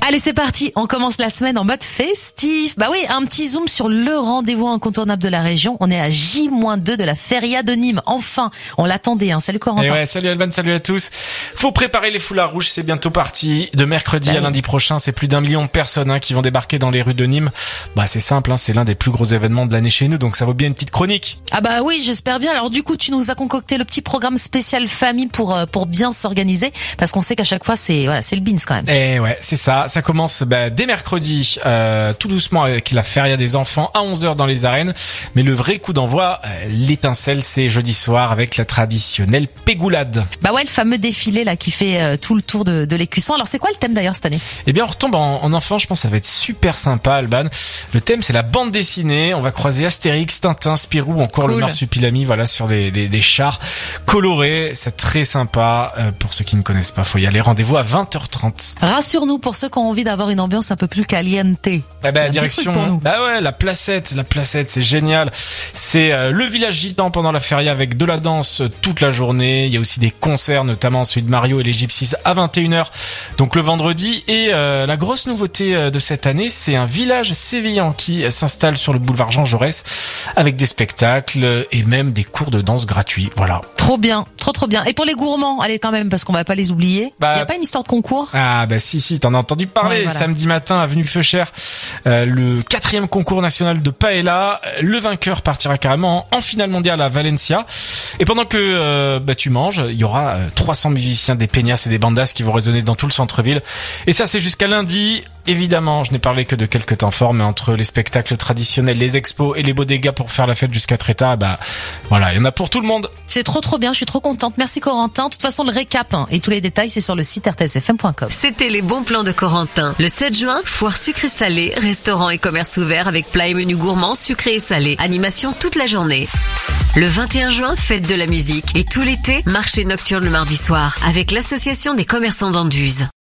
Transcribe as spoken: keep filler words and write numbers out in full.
Allez, c'est parti. On commence la semaine en mode festif. Bah oui, un petit zoom sur le rendez-vous incontournable de la région. On est à J moins deux de la Feria de Nîmes. Enfin, on l'attendait. Hein. Salut Corentin. Et ouais, salut Alban, salut à tous. Faut préparer les foulards rouges, c'est bientôt parti. De mercredi bah à oui. lundi prochain, c'est plus d'un million de personnes hein, qui vont débarquer dans les rues de Nîmes. Bah c'est simple, hein, c'est l'un des plus gros événements de l'année chez nous, donc ça vaut bien une petite chronique. Ah bah oui, j'espère bien. Alors du coup, tu nous as concocté le petit programme spécial famille pour pour bien s'organiser, parce qu'on sait qu'à chaque fois c'est voilà, c'est le beans quand même. Et ouais, c'est ça. Ça commence bah, dès mercredi, euh, tout doucement avec la Feria des enfants à onze heures dans les arènes. Mais le vrai coup d'envoi, euh, l'étincelle, c'est jeudi soir avec la traditionnelle pégoulade. Bah ouais, le fameux défilé là qui fait euh, tout le tour de, de l'écusson. Alors c'est quoi le thème d'ailleurs cette année ? Eh bien, on retombe en, en enfant. Je pense que ça va être super sympa, Alban. Le thème, c'est la bande dessinée. On va croiser Astérix, Tintin, Spirou, encore cool. Le Marsupilami, voilà, sur des, des, des chars colorés. C'est très sympa. Euh, pour ceux qui ne connaissent pas, faut y aller. Rendez-vous à vingt heures trente. Rassure-nous pour ceux qui ont envie d'avoir une ambiance un peu plus caliente. Ah bah, direction, bah ouais, la placette, la placette, c'est génial. C'est euh, le village gitan pendant la feria avec de la danse toute la journée. Il y a aussi des concerts, notamment celui de Mario et les Gypsies à vingt et une heures. Donc le vendredi. Et euh, la grosse nouveauté euh, de cette année, c'est un village sévillan qui euh, s'installe sur le boulevard Jean Jaurès avec des spectacles et même des cours de danse gratuits. Voilà. Trop bien, trop trop bien. Et pour les gourmands, allez quand même parce qu'on va pas les oublier. Bah, il y a pas une histoire de concours ? Ah bah si si, t'en as entendu parler. Ouais, voilà. Samedi matin, avenue Feuchère, euh, le quatrième concours national de paella. Le vainqueur partira carrément en finale mondiale à Valencia. Et pendant que euh, bah tu manges, il y aura euh, trois cents musiciens, des peñas et des bandas qui vont résonner dans tout le centre-ville. Et ça c'est jusqu'à lundi. Évidemment, je n'ai parlé que de quelques temps forts, mais entre les spectacles traditionnels, les expos et les bodegas pour faire la fête jusqu'à très tard, bah voilà, il y en a pour tout le monde. C'est trop trop bien, je suis trop contente. Merci Corentin. De toute façon, le récap hein, et tous les détails, c'est sur le site r t s f m point com. C'était les bons plans de Corentin. Le sept juin, foire sucré-salé, restaurant et commerce ouvert avec plats et menus gourmands sucrés et salés. Animation toute la journée. Le vingt et un juin, fête de la musique. Et tout l'été, marché nocturne le mardi soir avec l'association des commerçants d'Anduze.